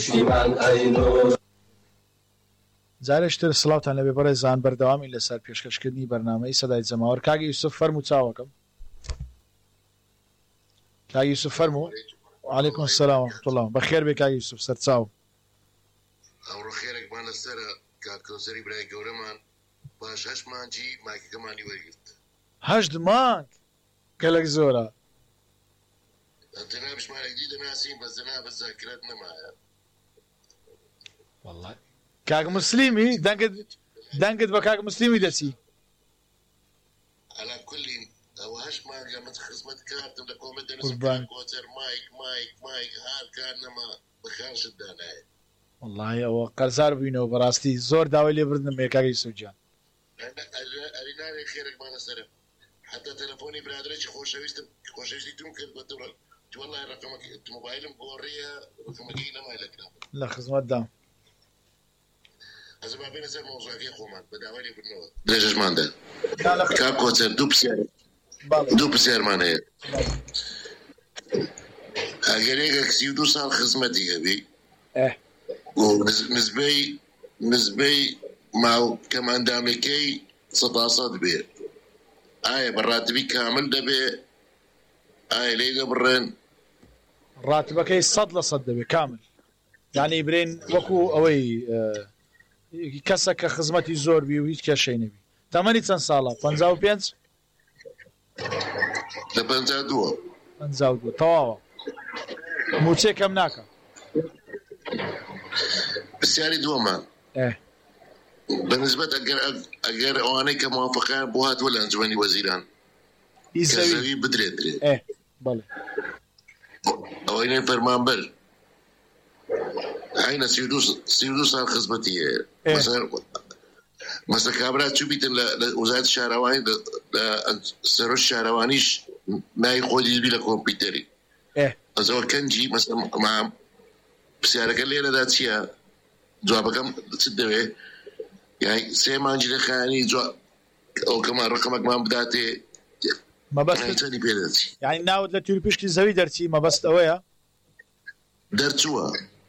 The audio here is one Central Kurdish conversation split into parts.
جارێشتر سڵاوتان لەبێ بەڕێزان بەردەوامی لەسەر پێشکەشکردنی بەرنامەی سەدای جەماوەر. کاگی یوسف فەرموو چاوەکەم. کاگی یوسف فەرموو. وعەلەیکوم سەلام وەرەحمەتوڵڵاه الله. بەخێر بێ کاگی یوسف سەرچاو. ئەوڕۆ خێرێکمان لەسەرە کاکەوسەری برای گەورەمان باش 8 مانگی مایکەکەمانی وەرگرت. 8 مانگ گەلێک زۆرە. تەنها بشمارێکی دەناسین بەس جەنابە زاکرات نەمایە. والله کاک مسلیمی دەنگت بە کاک مسلیمی دەچی. على كل ئەو 8 مانگە من خزمەت کارتم لە کۆمە دەنووسم کۆچەر مایک هار کار نەما بەخارشت دانایە. والله ئەوە قەرزار بووینەوە بەڕاستی زۆر داوای لێبردنم بێ کاک یوسف جان. ئەرینارێک خێرێکمان لەسەرە حتا تەلەفۆنی برادرێکی خۆشەویستی توم کرد بە تووڕە والله ڕقمەکە مۆبایلم گۆڕیە ڕقمەکەی نەمای لەکرام لە خزمەتدام. ئەزە با بێنە سەر مۆزوعەکەی خۆمان بە داوای لێبردنەوە درێژەشماندا کاک کۆچەر دوو پرسیارمان هەیە. ئەگەر یەکێک 32 ساڵ خزمەتی هەبی نزبەی ماو کەماندامەکەی 100% بێ ئایا بەڕاتبی کامل دەبێ ئایا لێ دەبڕێن؟ ڕاتبەکەی 100% دەبێ کامل، یعنی برێن وەکو ئەوەی کەسە کە خزمەتی زۆر بی و هیچ کێشەی نەبی. تەمەنی چەند ساڵە؟ 55 لە 52 52 تەواوە موچێ کەم ناکە. پرسیاری دووەمان بەنسبەت ئەگەر ئەوانەی کە موافقیان بۆ هاتووە لە ئەنجومەنی وەزیران زەوی بدرێت بەڵێ ئەوەی نێ فەرمانبەر عینە 32 ساڵ خزمەتی هەیە مەسە کابرا چوو بیتن لە وزارەتی شارەوانی لە سەرۆک شارەوانیش نای خۆی دیبی لە کۆمپیوتەری ئەزەوە کەنجی مەسە پرسیارەکە لێرەدا چییە؟ جوابەکەم چ دەوێ؟ یعنی 3 مانگی دەخایانی ئەو کەما ڕقمەکمان بداتێ مەبەستی پێدەچی، یعنی ناوت لە تووری پشتی زەوی دەرچی مەبەست ئەوەیە؟ دەرچووە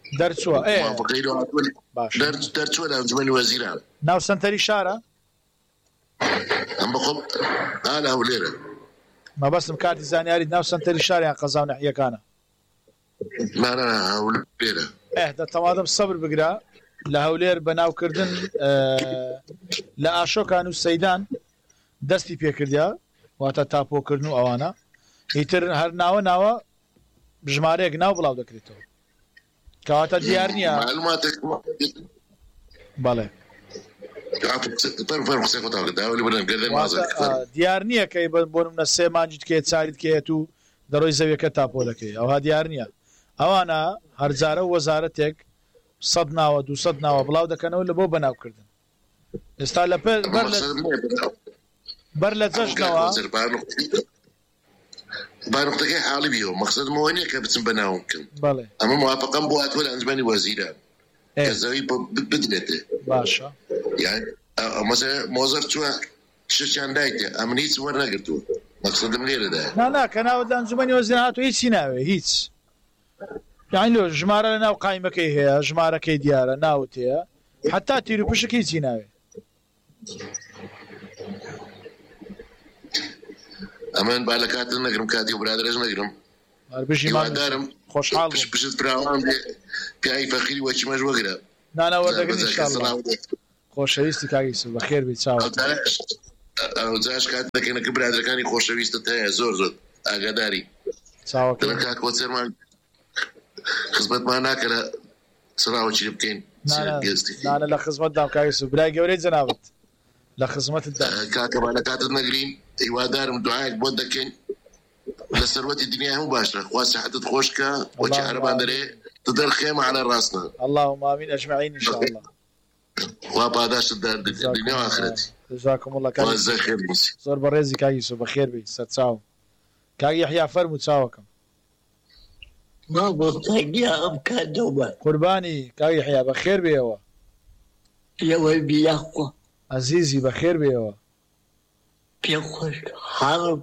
دەرچووە لە ئەنجومەنی وەزیران. ناو سنتەری شارە؟ ئەم بەخۆم لە هەولێرە. مەبەستم کارتی زانیاری ناو سنتەری شاریان قەزا و نەحیەکانە. هەولێرە. دەتەوادم سەبر بگرە لە هەولێر بەناوکردن لە ئاشۆکان و سەیدان دەستی پێکردیا واتە تاپۆکردن و ئەوانە ئیتر هەر ناوە ژمارەیەک ناو بڵاو دەکرێتەوە کەواتە دیار نییە. بەڵێ دیار نییە کە بۆ منە 3 مانجیت کێ چاریت کێت و دەڕۆی زەویەکە تاپۆ دەکەی، ئەوها دیار نییە. ئەوانە هەرجارە وەزارەتێک 100 ناوە 200 ناوە بڵاو دەکەنەوە لە بۆ بەناوکردن. ئێستا لە بەر لە جەژنەوە بارقەکەی حاڵی بیەوە مەقسەدمەوە نییە کە بچم بەناوم بکەم. ئەمە موافقەم بۆ هاتووە لە ئەنجومەنی وەزیران کە زەوی بدرێتێ. باشە مەسەڵەن مۆزەف چووە شتیان دایتێ ئەمن هیچ وەرنەگرتووە مەقسەدم لێرەدا نا کە ناوت لە ئەنجومەنی وەزیران هاتووە هیچی ناوێ هیچ، یعنی لۆ ژمارە لە ناو قایمەکەی هەیە ژمارەکەی دیارە ناوت هەیە حتا تیر و پشک هیچی ناوێ. ئەمەن با لە کاتر نەگرم کاتی و برادرێژ نەگرم هیوادارم خۆشحاڵ پشت براوان بێ پیاوی فەقیری وەچمەش وەگرە ناناوەردەگرن ئینشاڵڵا. خۆشەویستی کاک یوسف بەخێر بیت چاوت. ئەوجاش کات دەکەنە کە برادرەکانی خۆشەویستت هەیە زۆر ئاگاداری چاوەکە کاک کۆچەرمان خزمەتمان ناکەرە سراوەچی بکەین. نانە لە خزمەتدام کاک یوسف برای گەورەی جەنابەت لە خزمەتتدا کاکەما لە کاتت نەگرین هیوادارم دوعایەک بۆ دەکەین لە سەروەتی دنیا هەموو باشە خوا سەحەتت خۆشکە وەچی عەرەبان دەرێ تدەرخێمە عەلە ڕاستە. اللهم آمین ئەجمەعین ئینشاءالله. خوا پاداشت دنیا و ئاخرەتی. جزاکم الله کاک زۆر بەڕێزی کاک یوسف بەخێر بیت سەرچاو. کاک یەحیا فەرموو چاوەکەم. قوربانی کاک یەحیا بەخێر بێەوە عەزیزی بەخێر بێەوە پێخۆش حاڵم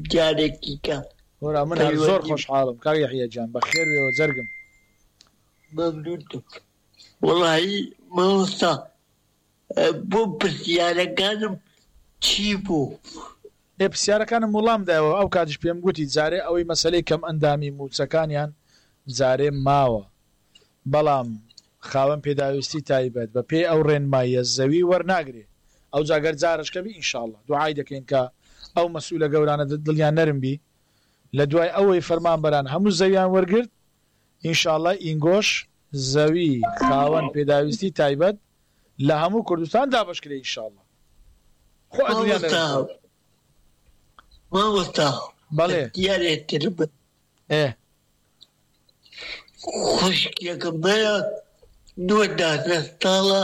جارێکی کە من زۆر خۆشحاڵم کاک یەحیا جان بەخێر بێەوە جەرگم ممنونتك والله ما وصل بۆ پرسیارەکانم چی بوو؟ پرسیارەکانم وەڵام دایەوە ئەو کاتیش پێم گوتی جارێ ئەوەی مەسەلەی کەم ئەندامی موچەکانیان جارێ ماوە بەڵام خاوەن پێداویستی تایبەت بە پێی ئەو ڕێنماییە زەوی وەرناگرێ ئەو جاگەر جارشکەبی ئینشاءڵڵا دوعای دەکەین کە ئەو مەسئولە گەورانە دڵیان نەرمبی لە دوای ئەوەی فەرمانبەران هەموو زەویان وەرگرت ئینشاءڵڵا ئینگۆش زەوی خاوەن پێداویستی تایبەت لە هەموو کوردستان دابەشکرێ ئینشاءڵڵا ماوەستا بەڵێ دیارێتتر بن خوشکێکم هەیە 9 ساڵە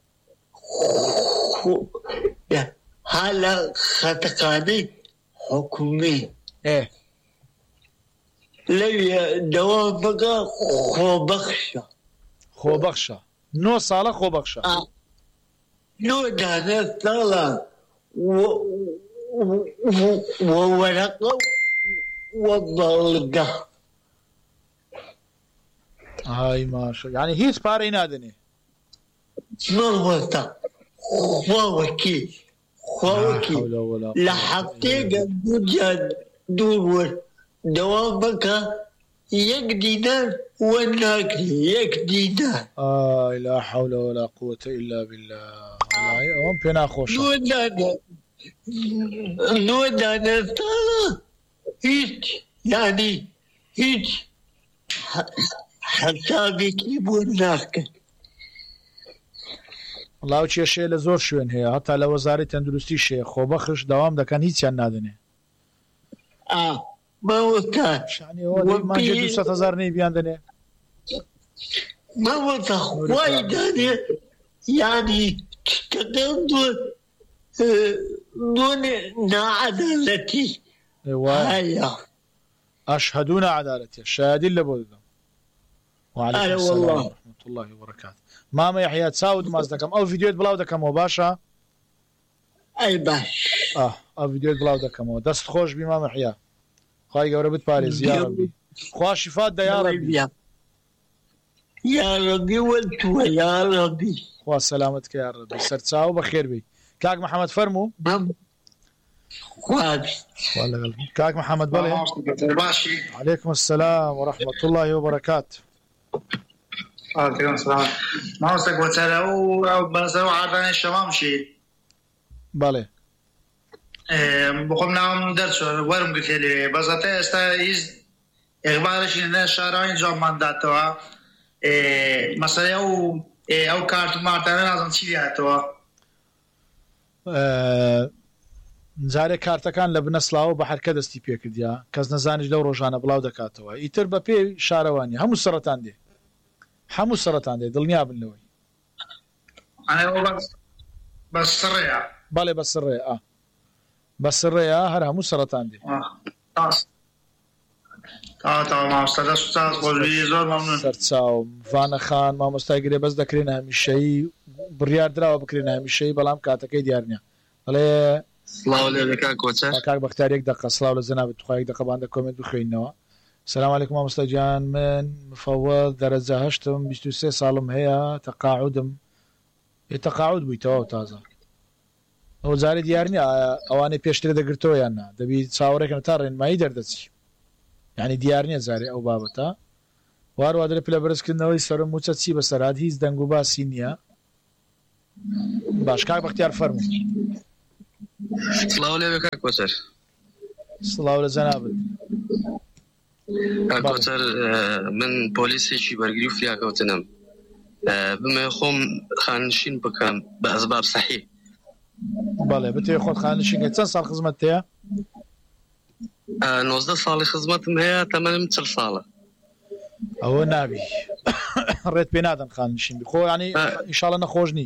ها لە خەتەخانەی حکومی لەوێ دەوام بکە خۆبەخشە 9 ساڵە خۆبەخشە 9 ساڵە وەرەقە وەبەڵگە ئای ماشە یعنی هیچ پارەی نادنێ مەوەستا خواوەکی لە هەفتەیەکە دوور دەوام بکە 1 دینار وەرناگری 1 دینار لا حول ولا قوة إلا بالله ئەوەم پێ ناخۆشە 9 ساڵە هیچ یعنی هیچ حسابێکی بۆ ناکەن وڵاو کێشەیە لە زۆر شوێن هەیە هەتا لە وەزارەی تەندروستی شەیە خۆبەخش داوام دەکەن هیچیان نادنێ ماوەستا مانجێ 200,000 نەی بیان دەنێ ماوەستا خوای دانێ یعنی شتەکەم بۆ ناعەدالەتی هەیە ئەشهەدوو ناعەدالەتیە شایەدی لە بۆ دەدەم وعەلەیکم السەلام ورحمەتوڵڵاهی وبەرەکات مامە یەحیا چاوت ماچ دەکەم ئەو ڤیدیۆت بڵاو دەکەمەوە باشە ئەی باش ئەو ڤیدیۆت بڵاو دەکەمەوە دەست خۆش بی مامە یەحیا خوای گەورە بتپارێزی یا ڕەبی خوا شیفات دە یا ڕەبی یا ڕەبی وەلتووە یا ڕەبی خوا سەلامەتکە یا ڕەبی سەرچاو بەخێر بی کاک محەممەد فەرموو كاك محمد بلي عليكم السلام ورحمة الله وبركاته عليكم السلام ما وصلك وتسأل أو بنسأل عادة الشمام شيء بلي بقوم نعم درس ورم قلت لي بس أتى إخبارش إن شهرين جام منداتوا مثلا أو كارت مارتنا لازم تشيلها جارێ کارتەکان لە بنەسلاوە بە حرکە دەستی پێکردیا کەس نەزانیش لەو ڕۆژانە بڵاو دەکاتەوە ئیتر بە پێی شارەوانی هەموو سەرەتان دێ دڵنیا بنەوەی بەڵێ بە سڕێە هەر هەموو سەرەتان دێ سەرچاو ڤانەخان مامۆستای گرێ بەس دەکرێنە هەمیشەیی بڕیار دراوە بکرێنە هەمیشەیی بەڵام کاتەکەی دیار نییە بەڵێ کاک بەختارێک دقە سلااو لە زەنابێت توخوایەک دەقەبان دە کۆمنت بخوێنەوە سلام علیکم مامۆستا گیان من مفەوەڵ دەرەجە هەشتم 23 ساڵم هەیە تەقاعودم تەقاعود بوویتەوە تازە ئەو جارێ دیار نییە ئەوانەی پێشترە دەگرتەوە یان نا دەبی چاوەڕێکن تا ڕێنمایی دەردەچی یعنی دیار نییە جارێ ئەو بابەتە وارووا دەرە پلە بەرزکردنەوەی سەرم وچە چی بەسەرات هیچ دەنگ و باسی نییە باش کاک بەختیار فەرموو سڵاو لێ کاک کۆچەر سڵاو لە جەنابەت کاک کۆچەر من پۆلیسێکی بەرگری و فریاکەوتنم بمێ خۆم خانشین بکەم بە ئەسباب سەحی بەڵێ بتێ خۆت خانشینکە چەند ساڵ خزمەت هەیە 19 ساڵی خزمەتم هەیە تەمەنم 40 ساڵە ئەوە نابی ڕێت پێ نادەن خانشین بی خۆ ینی ئینشاڵە نەخۆشنی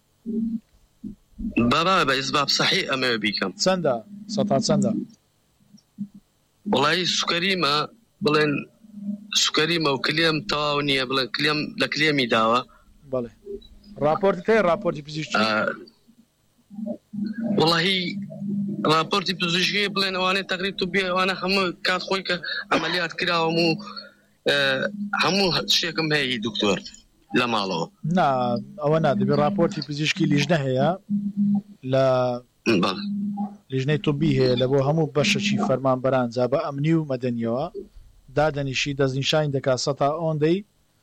بابا بە ئەسباب سەحی ئەمەوێ بیکەم چەندە سەتا چەندە وڵی سوکەریمە بڵێن سوکەریمە و کلێم تەواو نییە بڵێن کلێم لە کلێمی داوە بەڵێ راپۆرتی هەیە راپۆرتی پزیشکی وڵی راپۆرتی پزیشکی بڵێن ئەوانەی تەقریب تو بێ ئەوانە هەموو کات خۆی کە ئەمەلیات کراوەم و هەموو شتێکم هەیە دکتۆر لە ماڵەوە نا ئەوە نادەبێت راپۆرتی پزیشکی لیژنە هەیە لە لیژنەی توبی هەیە لە بۆ هەموو بەشەکی فەرمانبەران جا بە ئەمنی و مەدەنیەوە دادەنیشی دەستنیشانی دەکات سەتا ئۆندەی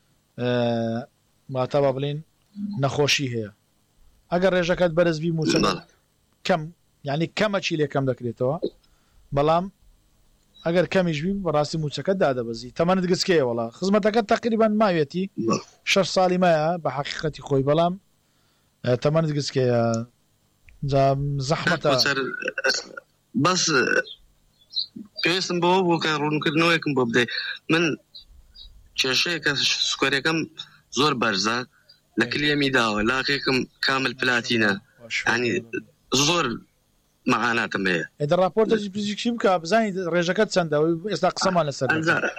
ماتە بە بڵێن نەخۆشی هەیە ئەگەر ڕێژەکەت بەرزبی موچە کەم یعنی کەمە چی لێ کەم دەکرێتەوە بەڵام ئەگەر کەمیش بیم بەڕاستی موچەکەت دادەبەزی تەمەنت گچکەیە وڵا خزمەتەکەت تقریبان ماوێتی 6 ساڵی مایە بە حقیقەتی خۆی بەڵام تەمەنت گچکەیە زەحمەتە بەس پێویستم بەوە بۆ کە ڕوونکردنەوەیەکم بۆ بدەیت من کێشەیەکە سوکۆرەکەم زۆر بەرزە لە کلێمی داوە لاقێکم کامل پلاتینە ینی زۆر معاناتم هەیە ئێدە راپۆرتەی پزیشکی بکە بزانیت ڕێژەکەت چەندە ئێستا قسەمان لەسەر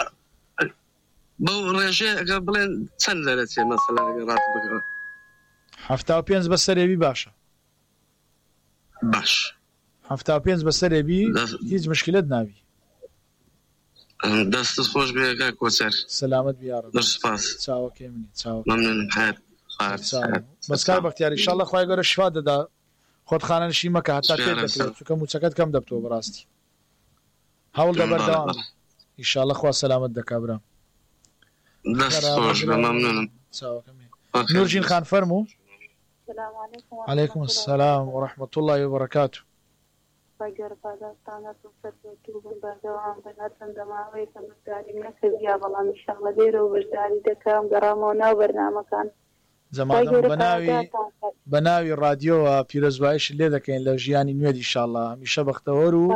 بەو ڕێژەیە بڵێن چەند دەرەچێ مەسەلا ڕات بگەوە 75 بەسەرێبی باشە باش 75 بەسەرێبی هیچ مشکلت ناوی دەستت خۆش بێگا کۆچەر سەلامەت بیارە سپاس چاوەکەی منی چاوە مەمنون بەسکار بەختیار ئینشاءالله خوای گەورە شیفا دەدا خۆتخانە نشی مەکە هەتا پێ دەکرێت چونکە موچەکەت کەم دەبتەوە بەڕاستی هەوڵ دەبەردەوام ئینشاءالله خوا سەلامەت دەکا برام دەست خۆش بە مەمنونم نورجین خان فەرموو عليكم السلام ورحمة الله وبركاته فجر پاداستانە سەرکەوتوو بوون بەردەوام بەناتەن دەماوەی تەمەتداری نەکردیا بەڵام ئینشاءالله لێرە و بەشداری دەکەم گەڕامەوە ناو بەرنامەکان زەمانم بە ناوی رادیۆوە پیرۆزبایش لێ دەکەین لە ژیانی نوێ ئینشاءالله هەمیشە بەختەوەر و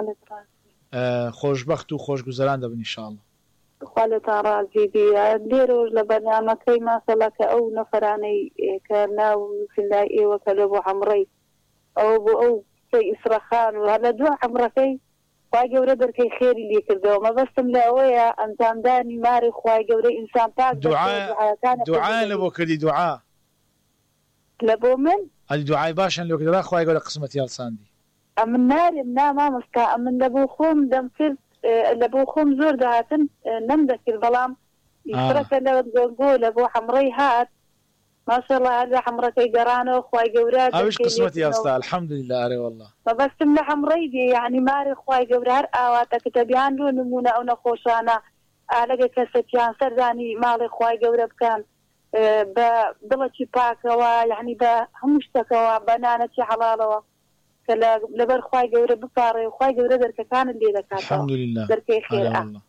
خۆشبەخت و خۆشگوزەران دەبن ئینشاءالله خالتان ڕازی بێ لێرۆژ لە بەرنامەکەی ماسەڵە کە ئەو نەفرانەی کە ناو فیلای ئێوە کە لە بۆ حەمڕەی ئەو بۆ ئەو ئیسرەخان و هەلە دووە حەمڕەکەی خوای گەورە دەرکەی خێری لێ کردەوە مەبەستم لە ئەوەیە ئەنجامدانی ماری خوای گەورە ئینسان پاک دوعا لە بۆ کردی دوعا لە بۆ من ئەلی دوعای باشن لێ کردرا خوای گەورە قسمەتی هەڵساندی ئەمن نارم نا مامۆستا ئەمن لە بۆ خۆم دەم کرد لە بۆ خۆم زۆر داهاتن نەم دەکرد بەڵام ئیسرەکە لە بۆ لە بۆ حەمڕەی هات ماشاءالله هذا حمرتي قرانه وخواي قورات اوش قسمتي يا استاذ الحمد لله اري والله فبس من حمري دي يعني ماري خواي قورار اوات كتبيان له نمونه او نخوشانا على كسبيان سرداني مالي خواي قورب كان بضلتي باكوا يعني بهمشتكوا بنانتي حلاله كلا لبر خواي قورب بفاري خواي قورب درك كان اللي ذكر الحمد لله درك خير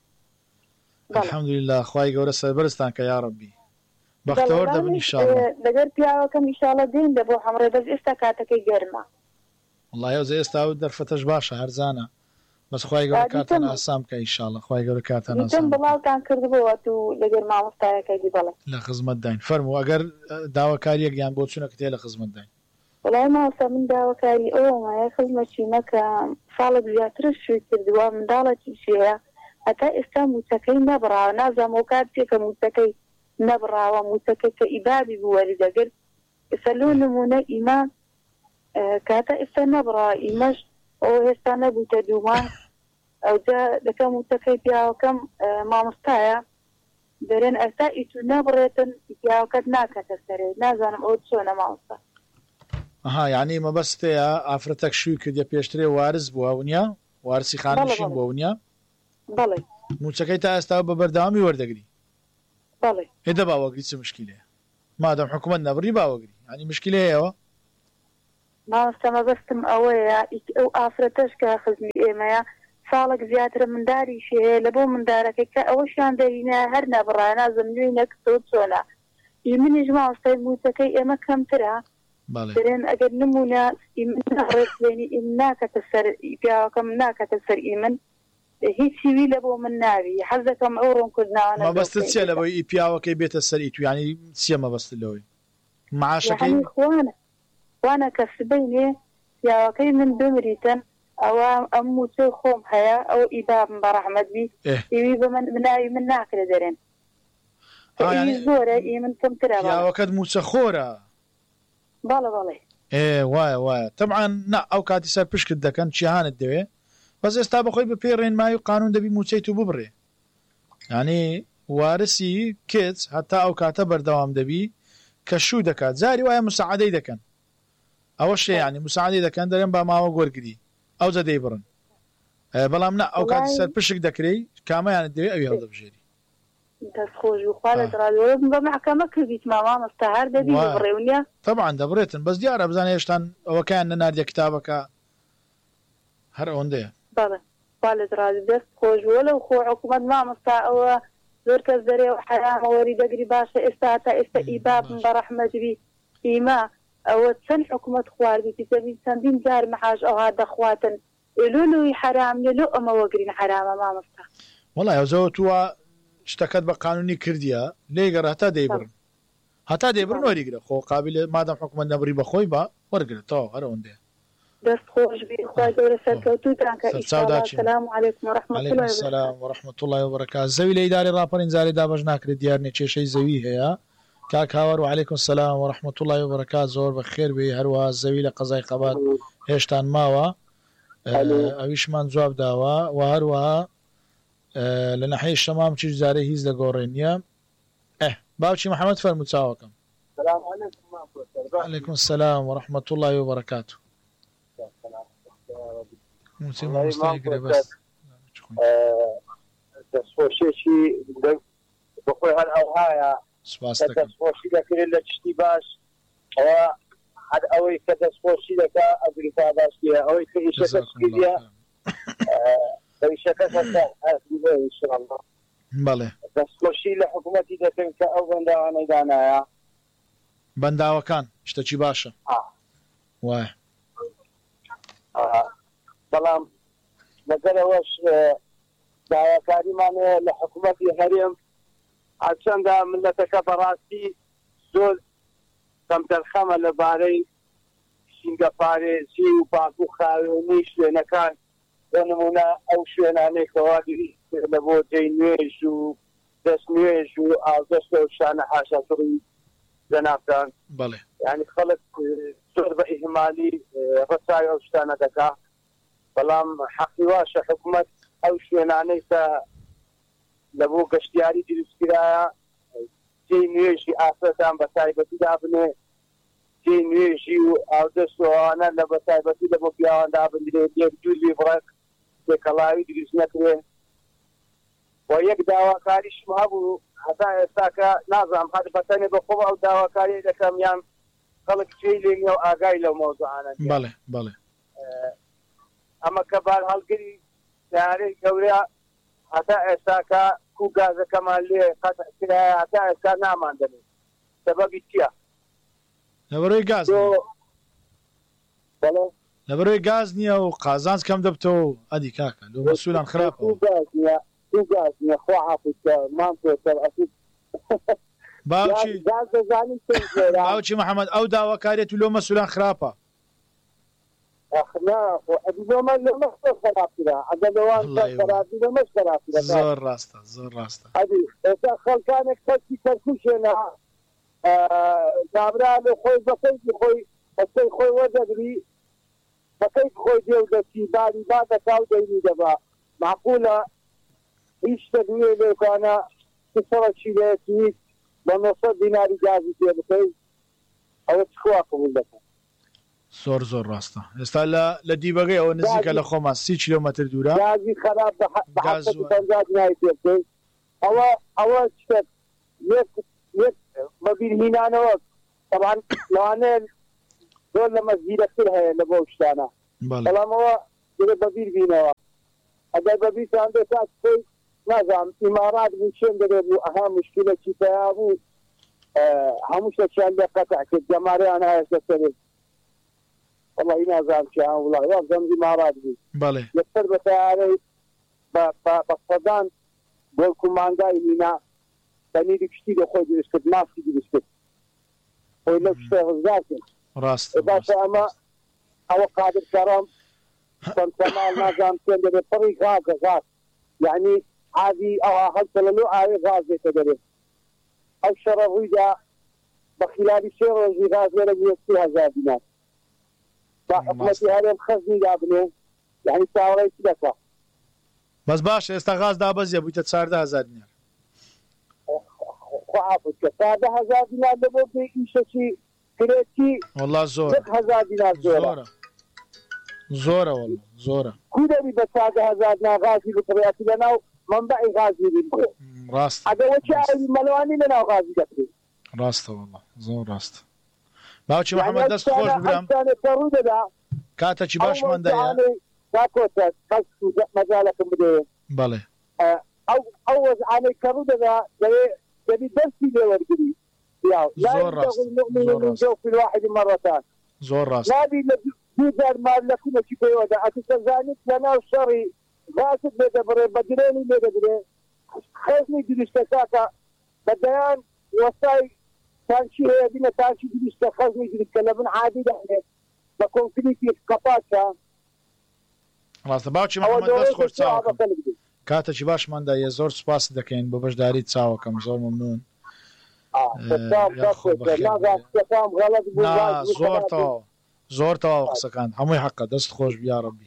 الحمد لله خواي قورب سبرستانك يا ربي بەختەوەر دەبن ئینشاءالله لەگەر پیاوەکەم ئینشاءالله دێن لە بۆ حەمڕێ بەس ئێستا کاتەکەی گەرمە وڵای ئەو ئێستا دەرفەتەش باشە هەرزانە بەس خوای گەورە کاتان ئاسان بکە ئینشاءالله خوای گەورە کاتان ئاسان بڵاوتان کردبەوە تو لەگەر مامۆستایەکەی بڵێ لە خزمەت داین فەرموو ئەگەر داواکاریەک یان بۆ چوونەکە تێ لە خزمەت داین وڵای مامۆستا من داواکاری ئەومایە خزمەتی نەکەم ساڵێک زیاترش شوێ کردووە منداڵێکی شێیە هەتا ئێستا موچەکەی نەبڕاوە نازانم ئەو کات چێکە موچەکەی نبراوە موسەکە کە ئیبابی بوەری دەگرت ئێستا نمونە ئیما کاتە ئێستا نەبڕا ئیمەش ئەو هێستا نەبووتە دوومان ئەوجا دەکەم موسەکەی پیاوەکەم مامۆستایە دەرێن ئەستا ئیتو نەبڕێتن پیاوەکەت ناکاتە سەرێ نازانم ئەو چۆنە مامۆستا ئەها یعنی مەبەستەیە ئافرەتەک شووی کردە پێشترێ وارز بووە ونیا وارسی خانشین بووە ونیا بەڵێ موچەکەی تا ئێستا بە بەردەوامی وەردەگری بەڵێ هێدە باوەگری چ مشکلەیە مادەم حکومەت نەبڕی باوەگری ینی مشکلەیەوە مامۆستا مەبەستم ئەوەیە ئەو ئافرەتەش کە خزمی ئێمەیە ساڵێک زیاترە منداری شێ لە بۆ مندارەکەی کە ئەوەشیان دەرینە هەر نەبڕایە نازم نوێی نەکردەوە چۆنە منیش مامۆستای موچەکەی ئێمە کەمترە درێن ئەگەر نمونە ڕێکێنی ئیم ناکەتە سەر پیاوەکەم ناکەتە سەر ئیمن هیچی وی لە بۆ من ناوی حەزەکەم ئەو ڕوونکردناوە مەبەستت چیە لەبەوەی ئی پیاوەکەی بێتە سەری تو ینی چیە مەبەستت لەوەی معاشەکەی خوانە کە سبەینێ پیاوەکەی من بمریتن ئەوە ئەم موچەی خۆم هەیە ئەو ئیبابم بە ڕەحمەت بی ئیوی بە من بناوی من ناکرێ دەرێن زۆرە ئی من کەمترە پیاوەکەت موچە خۆرە بەڵێ بەڵێ وایە طبعا نا ئەو کاتی سەر پشکت دەکەن چیهانت دەوێ بەس ئێستا بەخۆی بە پێی ڕێنمایی و قانون دەبی موچەی تو ببڕێ ینی وارسی کچ هەتا ئەو کاتە بەردەوام دەبی کە شوو دەکات جاری وایە مساعدەی دەکەن ئەوە شەیانی مساعدەی دەکەن دەرێن با ماوە گۆرگری ئەو جە دەیبڕن بەڵام نە ئەو کاتی سەر پشک دەکرێ کامەیانت دەوێت ئەوی هەڵدەبژێری دەستخۆش بخوا لە دراوە بە محکەمە کردیت مامامۆستا هەر دەبی بڕێونیە طبعا دەبڕێتن بەس دیارە بزانێ هێشتان ئەوەکەیان نەناردیە کتابەکە هەر ئەوەندەیە بەڵێ وا لە دراوی دەست خۆش بووە لەو خۆ حکوومەت مامۆستا ئەوە زۆر کەس دەرێەوە حرامە وەری دەگری باشە ئێستا تا ئێستا ئیبابن بە ڕەحمەتبی ئیما ئەوە چەند حکوومەت خواردی تەبی چەندین جار مەحاش ئەوها دەخواتن ئێلۆلوی حرام لێلۆ ئەمە وەگرین حرامە مامۆستا وەڵای ئەوزەوە تووە شتەکەت بە قانونی کردیە لێگەڕ هەتا دەیبڕن هەتا دەیبڕن وەریگرە خۆ قابل مادەم حکوومەت نەبڕی بەخۆی بە وەرگرێتەوە هەر ئەوەندەیە دەست خۆش بی خوا گەورە سەرکەوتووتان کە ئیشاڵڵا سەلام عەلەیکم وەرەحمەتوڵڵاهی وبەرەکات زەوی لە ئیداری ڕاپەڕین زاری دابەش ناکرێت دیارنێ کێشەی زەوی هەیە کاک هاوەر و عەلەیکم سەلام وەرەحمەتوڵڵاهی وبەرەکات زۆر بەخێر بێ هەروەها زەوی لە قەزای قەبات هێشتان ماوە ئەویشمان جواب داوە و هەروەها لە ناحەی شەمام چی جارێ هیچ لەگۆڕێنیە باوکی محەممەد فەرموو چاوەکەم عەلەیکم سەلام وەرەحمەتوڵڵاهی وبەرەکاتوه دەستخۆشێکی بەخۆی هەر ئەوهایە دەستخۆشی دەکرێت لە چشتی باش ئەوە هەر ئەوەی کە دەستخۆشی دەکا ئەگریتا باشیە ئەوەی کە ئیشەکەسکردە ئیشەکە بەڵێ دەستخۆشی لە حکوومەتی دەکەن کە ئەو بەنداوانەی دانایە بەنداوەکان شتێکی باشە وایە بەڵام لەگەرەوەش داواکاریمان لە حکوومەتی هەرێم هەرچەندە ملەتەکە بەڕاستی زۆر کەمتەرخەمە لەبارەی شینگە پارێزی و پاک و خاوێنی شوێنەکان بە نمونە ئەو شوێنانەی کەوا لە بۆ جێی نوێژ و دەست نوێژ و ئاودەستە و شانە حاشاتڕی جەنابان بەڵێ یعنی خەڵک زۆر بە ئیهمالی ڕەچاوی ئەو شتانە دەکا بەڵام حەقی واشە حکوومەت ئەو شوێنانەی کە لە بۆ گەشتیاری دروستکرایە جێی نوێژی ئافرەتان بە تایبەتی دابنێ جێی نوێژی و ئاودەست و ئەوانە لە بە تایبەتی لە بۆ پیاوان دابنرێت یەک دووری بڕێک تێکەڵاوی دروست نەکرێ و یەک داواکاریشم هەبوو هەتا ئێستاکە نازانم هەر بەتەنێ بەخۆ ئەو داواکاری دەکەم یان خەڵک کوێی لێنیە و ئاگای لەو مۆزوعانە بەڵێ بەڵێ ئەمە کە بار هەڵگری سیارەی گەورە هەتا ئێستاکە کو گازەکەمان لێ قەتعکرایە هەتا ئێستا ناماندنێت سەبەبی چییە؟ لەبەرەوەی گاز لەبەرەوەی گاز نییە و قازانج کەم دەبتەوە ئەدی کاکە لۆ مەسوولان خراپە گاز نییە خوا حافظکە مام پێسەر ئەسید باوکی محەممەد ئەو داواکارێت و لۆ مەسوولان خراپە زۆر ڕاستە زۆر ڕاستە خەڵکانێک کەسی کەرکوشێنە کابرا لە خۆی بەکەیتی خۆی ئەسەی خۆی وەدەگری بەکەیت خۆی دێ و دەچی باری با دەکا و دەینی دەبا معقولە هیچ تەدوێ لێکانە سەڕەکی لێتیت بە 900 دیناری گازی پێ بکەیت ئەوە چخوا قبول دەکەن زۆر ڕاستە ئێستا لە دیبەگەی ئەوە نزیکە لە خۆمان 30 کیلۆمەتر دوورە گازی خراپ نای پێ بکەیت ئەوە شتێک یەک بەبیرهینانەوە طبعا لەوانەیە زۆر لە مەزگیرەکتر هەیە لە بۆ شتانە بەڵام ئەوە بەبیر بینەوە ئەگەر بەبیرتان دەکات خۆی نازانم ئیمارات بوو چێن دەبێت بوو ئەها مشکلەکی پیا بوو هەموو شتێکیان لێ قەتع کرد جەماریان هەیە دەسەرێت والله نازانم چیان وڵای وازەم ئیمارات بوو بەڵێ یەکسەر بە تەیارەی بە سەدان گۆڵک و مانگای مینا بەنیری کشتی لە خۆی دروست کرد مافی دروست کرد خۆی لەو شتە هەزار کرد ڕاستە باشە ئەوە قادر کەڕام کەمال نازانم چێن دەبێت پڕی غازە غاز یعنی عادی ئەوە هەڵتە لەلۆ ئاوێ غاز دێتە دەبێت ئەو شەڕە ڕوویدا بە خلالی 3 ڕۆژی غاز لێرە بووە 30,000 دینار با حکومەتی هەرێم خەزمی دابنێ یعنی چاوەڕێی چی دەکات بەس باشە ئێستا غاز دابەزیە بوویتە 14,000 دینار عافت کە 100,000 دینار لەبۆ بێ ئیشەکی کرێتی والله زۆر 100,000 دینار زۆرە زۆرە والله زۆرە کودەری بە 100,000 دینار غازی بکڕێتی لەناو منبعی غازی بکڕێ ڕاست ئەگەوەکی ئاوی مەلەوانی لەناو غازی دەکرێت ڕاستە والله زۆر ڕاستە باوکی محەممەد دەست خۆش بگرم ڕوو دەدا کاتەکی باشماندایە کۆتە مەجالەکەم بدەێ بەڵێ ئەو وەزعانەی کە ڕوو دەدا دەبی دەستی لێوەرگری زۆر ڕاست في الواحد مرتان زۆر ڕاست نابی دوو جار مال لە کوونەکی پێوەدا ئەتەزانیت لەناو شەڕی غاسب لێ دەبڕێ بە درێنی لێ دەبرێ خێزنی دروستە کاکە بەدەیان وەسای تانچی هەیە بینە تانچی دروستە خەزنی دروستکە لە بن عادی دەهێت بە کۆنکریتی قەپاتە ڕاستە باوکی محەممەد دەست خۆش چاوەکەم کاتێکی باشماندایە زۆر سوپاس دەکەین بۆ بەشداری چاوەکەم زۆر مەمنون زۆر تەواو قسەکان هەمووی حەقە دەست خۆش بیا ڕەبی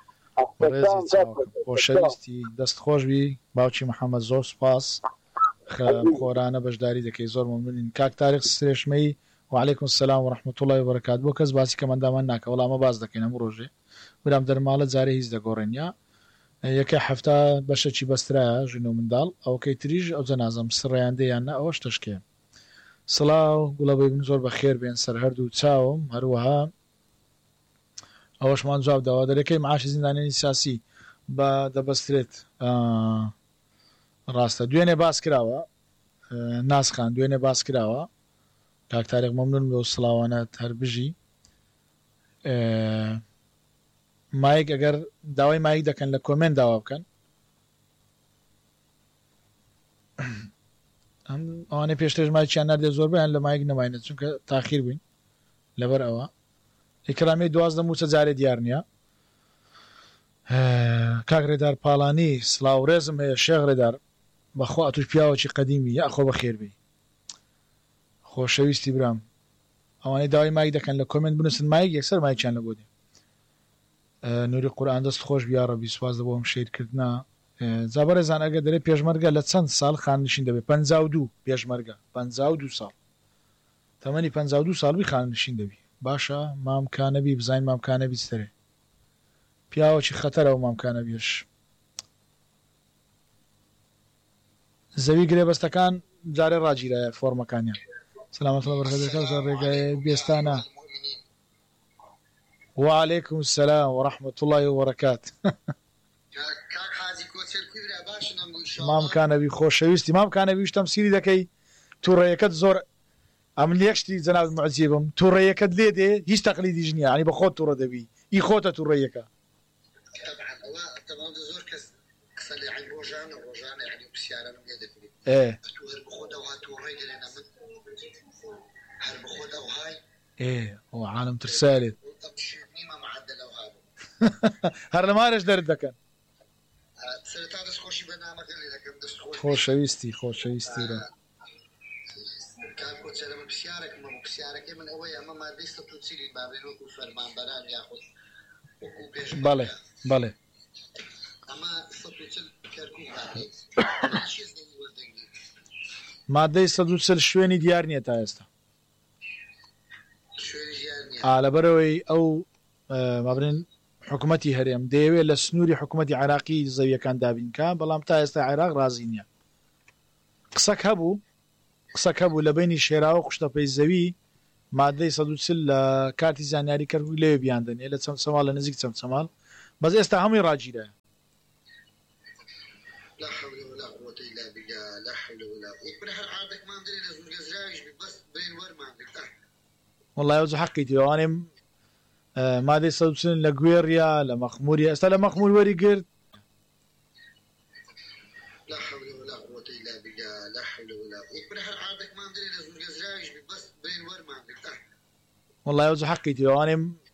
خۆشەویستی دەست خۆش بی باوکی محەممەد زۆر سوپاس خۆرانە بەشداری دەکەی زۆر مەمنونین کاک تاریخ سرێشمەی وعلیکم السلام ورحمة الله وبركاته بۆ کەس باسی کەمەندامان ناکە وەڵامە باز دەکەین هەموو ڕۆژێ برام دەرماڵە جارێ هیچ دەگۆڕێنیا یەکە هەفتە بەشەکی بەسترایە ژن و منداڵ ئەوکەی تریژ ئەو جەنازەم سڕیاندەیان نە ئەوەش تەشکێ سڵاو گوڵەبەی بن زۆر بەخێر بێن سەر هەردوو چاوم هەروەها ئەوەشمان جواب داوا دەرەکەی معاشی زیندانێنی سیاسی بە دەبەسترێت ڕاستە دوێنێ باس کراوە ناسخان دوێنێ باس کراوە کاک تاریخ مەمنون بێ و سڵاوانات هەر بژی مایک ئەگەر داوای مایک دەکەن لە کۆمنت داوا بکەن ئەوانەی پێشتر مایکیان نەردێ زۆر بیان لە مایک نەماینێت چونکە تاخیر بووین لەبەر ئەوە ئیکرامی 12 موچە جارێ دیار نییە کاک ڕێدار پاڵانی سڵاو ڕێزم هەیە شێخ ڕێدار بەخوا توش پیاوەکی قەدیمی یاخۆ بەخێر بی خۆشەویستی برام ئەوانەی داوای مایک دەکەن لە کۆمنت بنووسن مایک یەکسەر مایکیان لە بۆ دێ نوری قورئان دەست خۆش بیا ڕەبی سواز دەبۆ ئەم شیرکردنا جابەرێزان ئەگە دەرێ پێشمەرگە لە چەند ساڵ خاننشین دەبێت 52 پێشمەرگە 52 ساڵ تەمەنی 52 ساڵبی خاننشین دەبی باشە مامکانەبی بزین مامکانەبی سەرێ پیاوەکی خەتەرەوە مامکانەبیش زەوی گرێبەستەکان جارێ ڕاگیرایە فۆرمەکانیان سلامەت بەرکەتەکە ڕێگای بێستانە وعليكم السلام ورحمة الله وبركاته مام كان بي خۆشەویستی مام كان بي شتم سيري دەکەی تووڕێیەکەت زۆر ئەم لێکشتی جەناب معجیبم تووڕێیەکەت لێ دێ هیچ تەقلیدیش نییە ینی بە خۆت تووڕە دەبی ئی خۆتە تووڕێیەکە هو عالم ترسالت هەر لە مارش دەرد دەکەن خۆشەویستی خۆشەویستی بەڵێ بەڵێ مادەی 140 شوێنی دیار نییە تا ئێستا لەبەرەوەی ئەو مابرێن حکوومەتی هەرێم دەیەوێت لە سنووری حکوومەتی عراقی زەویەکان دابینکە بەڵام تا ئێستا عێراق ڕازی نییە قسەک هەبوو لە بینی شێراوە قوشتەپەی زەوی مادەی 140 لە کارتی زانیاری کەرگووی لێوێ بیاندنێ لە چەند سەماڵ لە نزیک چەند سەماڵ بەس ئێستا هەمووی ڕاگیرە والله يوزع حقي تيوانم ما دي صوتين لغويريا لمخموريا استا لمخمور وري قرد لا حول ولا قوة إلا بالله لا حول ولا يكون حال عندك ما ندري لازم الجزراويش بس بين ور ما عندك والله يوزع حقي تيوانم